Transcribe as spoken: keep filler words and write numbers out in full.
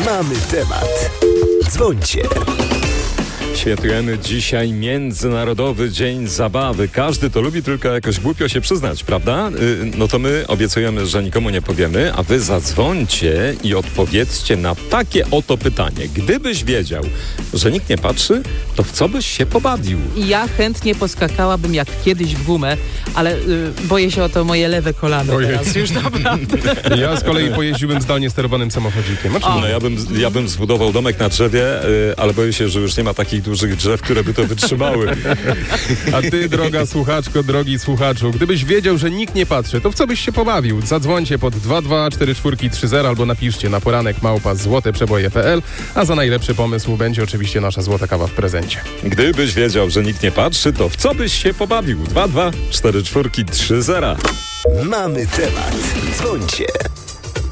Mamy temat. Dzwońcie. Świętujemy dzisiaj Międzynarodowy Dzień Zabawy. Każdy to lubi, tylko jakoś głupio się przyznać, prawda? No to my obiecujemy, że nikomu nie powiemy, a wy zadzwońcie i odpowiedzcie na takie oto pytanie. Gdybyś wiedział, że nikt nie patrzy, to w co byś się pobawił? Ja chętnie poskakałabym jak kiedyś w gumę, ale y, boję się o to moje lewe kolano Ojej. teraz już naprawdę. Ja z kolei pojeździłbym zdalnie sterowanym samochodzikiem. O. No ja bym, ja bym zbudował domek na drzewie, y, ale boję się, że już nie ma takich dużych drzew, które by to wytrzymały. A ty, droga słuchaczko, drogi słuchaczu, gdybyś wiedział, że nikt nie patrzy, to w co byś się pobawił? Zadzwońcie pod dwa dwa cztery cztery trzy zero albo napiszcie na poranek małpa złoteprzeboje kropka pe el, a za najlepszy pomysł będzie oczywiście nasza złota kawa w prezencie. Gdybyś wiedział, że nikt nie patrzy, to w co byś się pobawił? dwa dwa cztery cztery trzy zero. Mamy temat. Dzwońcie.